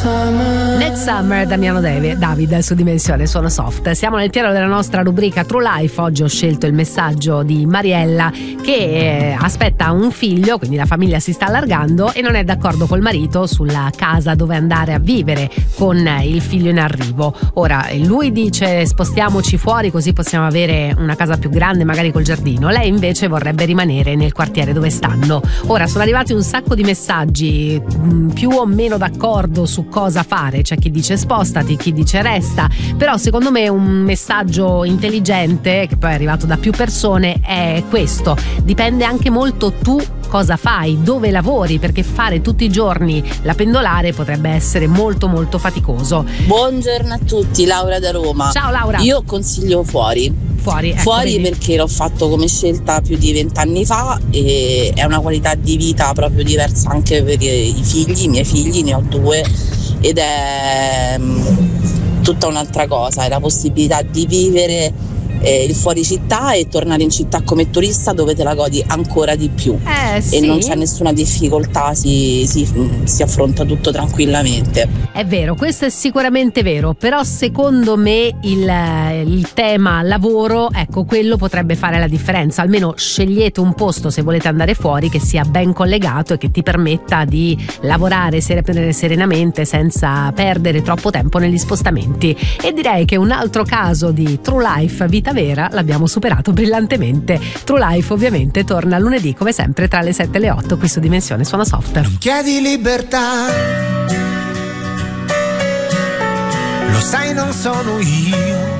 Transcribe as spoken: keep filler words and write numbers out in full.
Next Summer, Damiano David su Dimensione Suono Soft. Siamo nel piano della nostra rubrica True Life. Oggi ho scelto il messaggio di Mariella che eh, aspetta un figlio, quindi la famiglia si sta allargando e non è d'accordo col marito sulla casa dove andare a vivere con il figlio in arrivo. Ora lui dice spostiamoci fuori così possiamo avere una casa più grande, magari col giardino. Lei invece vorrebbe rimanere nel quartiere dove stanno. Ora sono arrivati un sacco di messaggi mh, più o meno d'accordo su cosa fare. C'è chi dice spostati, chi dice resta, però secondo me un messaggio intelligente che poi è arrivato da più persone è questo: dipende anche molto tu cosa fai, dove lavori, perché fare tutti i giorni la pendolare potrebbe essere molto molto faticoso. Buongiorno a tutti, Laura da Roma. Ciao Laura. Io consiglio fuori. Fuori, ecco, fuori vedi? Perché l'ho fatto come scelta più di vent'anni fa e è una qualità di vita proprio diversa anche per i figli, i miei figli, ne ho due, ed è um, tutta un'altra cosa, è la possibilità di vivere eh, il fuori città e tornare in città come turista dove te la godi ancora di più eh, sì. E non c'è nessuna difficoltà, si, si, si affronta tutto tranquillamente. È vero, questo è sicuramente vero, però secondo me il, il tema lavoro, ecco, quello potrebbe fare la differenza. Almeno scegliete un posto, se volete andare fuori, che sia ben collegato e che ti permetta di lavorare serenamente senza perdere troppo tempo negli spostamenti. E direi che un altro caso di True Life, vita vera, l'abbiamo superato brillantemente. True Life ovviamente torna lunedì come sempre tra le sette e le otto qui su Dimensione Suono Soft. Non chiedi libertà, lo sai non sono io